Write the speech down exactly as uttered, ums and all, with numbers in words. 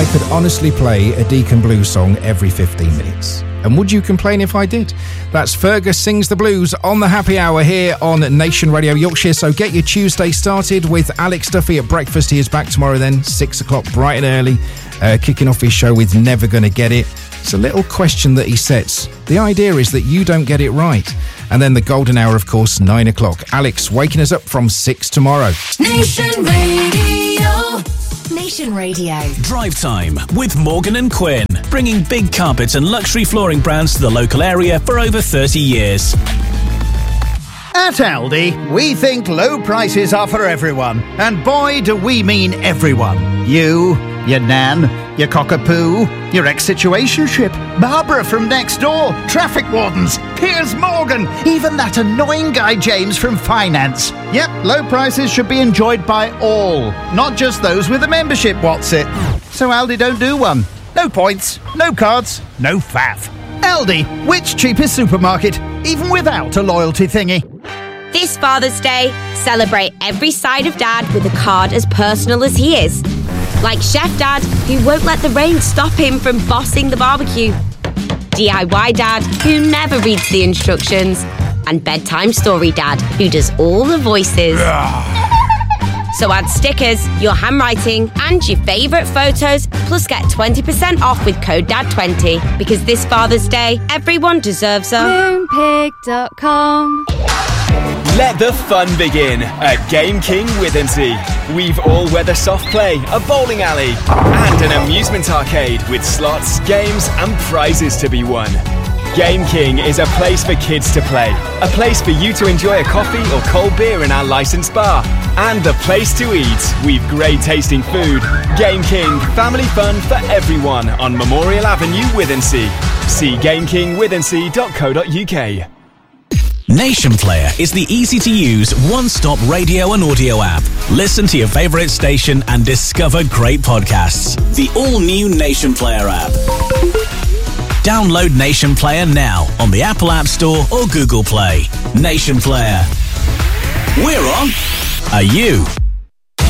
I could honestly play a Deacon Blues song every fifteen minutes. And would you complain if I did? That's Fergus Sings the Blues on the Happy Hour here on Nation Radio Yorkshire. So get your Tuesday started with Alex Duffy at breakfast. He is back tomorrow then, six o'clock, bright and early, uh, kicking off his show with Never Gonna Get It. It's a little question that he sets. The idea is that you don't get it right. And then the golden hour, of course, nine o'clock. Alex waking us up from six tomorrow. Nation Radio. Nation Radio. Drive Time with Morgan and Quinn, bringing big carpets and luxury flooring brands to the local area for over thirty years. At Aldi, we think low prices are for everyone. And boy, do we mean everyone. You, your nan, your cockapoo, your ex-situationship, Barbara from next door, traffic wardens, Piers Morgan, even that annoying guy James from finance. Yep, low prices should be enjoyed by all, not just those with a membership, what's it? So Aldi don't do one. No points, no cards, no faff. Aldi, which cheapest supermarket, even without a loyalty thingy. This Father's Day, celebrate every side of Dad with a card as personal as he is. Like Chef Dad, who won't let the rain stop him from bossing the barbecue. D I Y Dad, who never reads the instructions. And Bedtime Story Dad, who does all the voices. So add stickers, your handwriting, and your favourite photos, plus get twenty percent off with code D A D twenty. Because this Father's Day, everyone deserves a moonpig dot com. Let the fun begin at Game King Withensea. We've all-weather soft play, a bowling alley, and an amusement arcade with slots, games, and prizes to be won. Game King is a place for kids to play, a place for you to enjoy a coffee or cold beer in our licensed bar, and the place to eat. We've great tasting food. Game King, family fun for everyone on Memorial Avenue, Withensea. See game king withensea dot co dot uk. Nation Player is the easy-to-use, one-stop radio and audio app. Listen to your favourite station and discover great podcasts. The all-new Nation Player app. Download Nation Player now on the Apple App Store or Google Play. Nation Player. We're on. Are you?